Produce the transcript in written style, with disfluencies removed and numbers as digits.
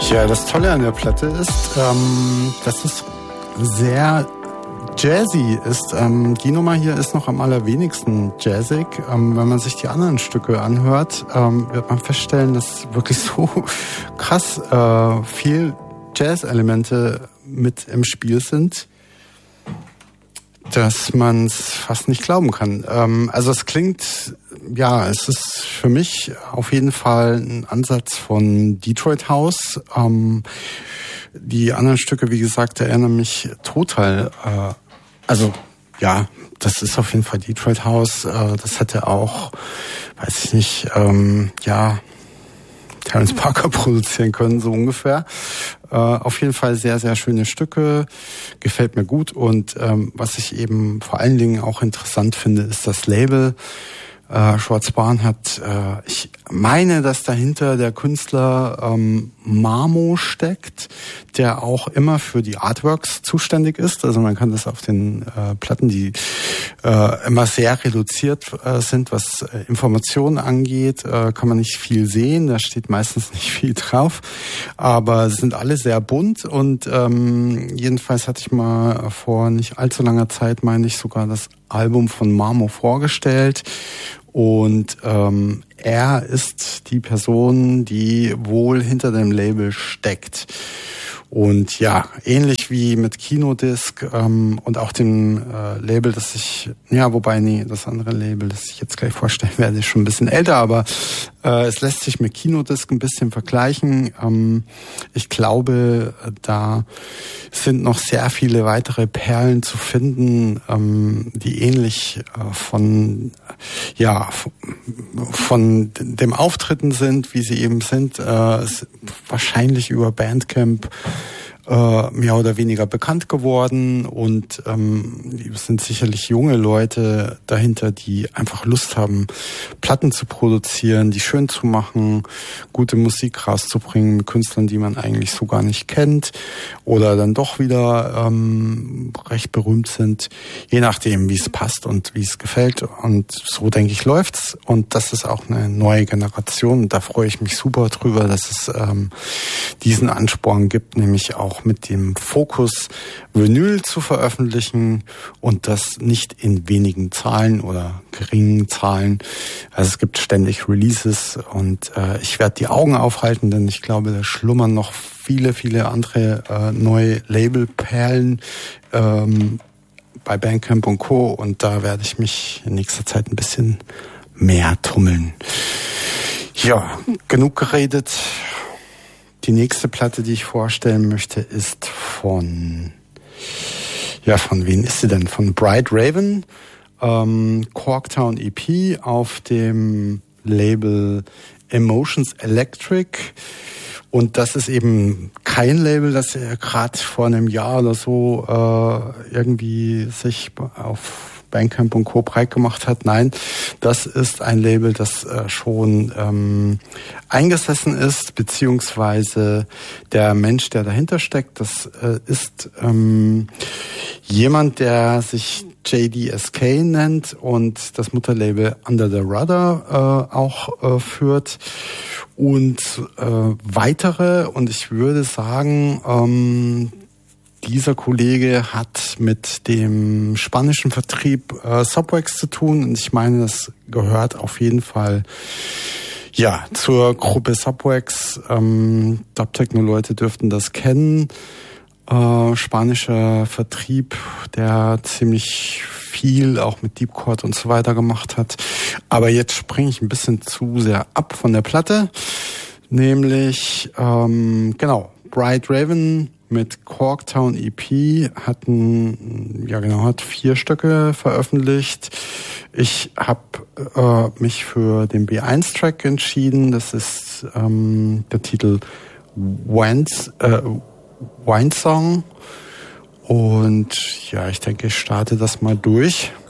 Ja, das Tolle an der Platte ist, dass es sehr jazzy ist. Die Nummer hier ist noch am allerwenigsten jazzig. Wenn man sich die anderen Stücke anhört, wird man feststellen, dass wirklich so krass viel Jazz-Elemente mit im Spiel sind, dass man es fast nicht glauben kann. Also es klingt, ja, es ist für mich auf jeden Fall ein Ansatz von Detroit House. Die anderen Stücke, wie gesagt, erinnern mich total. Also ja, das ist auf jeden Fall Detroit House. Das hätte auch, weiß ich nicht, ja, Terence Parker produzieren können, so ungefähr. Auf jeden Fall sehr, sehr schöne Stücke, gefällt mir gut. Und was ich eben vor allen Dingen auch interessant finde, ist das Label. Schwarz-Baren hat, ich meine, dass dahinter der Künstler Mamo steckt, der auch immer für die Artworks zuständig ist. Also man kann das auf den Platten, die immer sehr reduziert sind, was Informationen angeht, kann man nicht viel sehen. Da steht meistens nicht viel drauf. Aber sie sind alle sehr bunt und jedenfalls hatte ich mal vor nicht allzu langer Zeit, meine ich, sogar das Album von Mamo vorgestellt. Und er ist die Person, die wohl hinter dem Label steckt. Und ja, ähnlich wie mit Kinodisc und auch dem Label, das ich, ja, wobei, nee, das andere Label, das ich jetzt gleich vorstellen werde, ist schon ein bisschen älter, aber es lässt sich mit Kinodisc ein bisschen vergleichen. Ich glaube, da sind noch sehr viele weitere Perlen zu finden, die ähnlich von dem Auftritten sind, wie sie eben sind, wahrscheinlich über Bandcamp mehr oder weniger bekannt geworden und es sind sicherlich junge Leute dahinter, die einfach Lust haben, Platten zu produzieren, die schön zu machen, gute Musik rauszubringen mit Künstlern, die man eigentlich so gar nicht kennt oder dann doch wieder recht berühmt sind, je nachdem, wie es passt und wie es gefällt. Und so, denke ich, läuft's. Und das ist auch eine neue Generation. Und da freue ich mich super drüber, dass es diesen Ansporn gibt, nämlich auch mit dem Fokus, Vinyl zu veröffentlichen und das nicht in wenigen Zahlen oder geringen Zahlen. Also es gibt ständig Releases und ich werde die Augen aufhalten, denn ich glaube, da schlummern noch viele, viele andere neue Labelperlen bei Bandcamp und Co. Und da werde ich mich in nächster Zeit ein bisschen mehr tummeln. Ja, genug geredet. Die nächste Platte, die ich vorstellen möchte, ist von wem ist sie denn? Von Bright Raven, Corktown EP auf dem Label Emotions Electric. Und das ist eben kein Label, das gerade vor einem Jahr oder so irgendwie sich auf Bandcamp und Co. breit gemacht hat. Nein, das ist ein Label, das schon eingesessen ist, beziehungsweise der Mensch, der dahinter steckt, das ist jemand, der sich JDSK nennt und das Mutterlabel Under the Rudder auch führt und weitere. Und ich würde sagen, dieser Kollege hat mit dem spanischen Vertrieb Subwax zu tun und ich meine, das gehört auf jeden Fall ja zur Gruppe Subwax. Dubtechno-Leute dürften das kennen. Spanischer Vertrieb, der ziemlich viel auch mit Deep Chord und so weiter gemacht hat. Aber jetzt springe ich ein bisschen zu sehr ab von der Platte. Nämlich, Bright Raven mit Corktown EP hat 4 Stücke veröffentlicht. Ich habe mich für den B1-Track entschieden. Das ist der Titel Wine Song. Und ja, ich denke, ich starte das mal durch.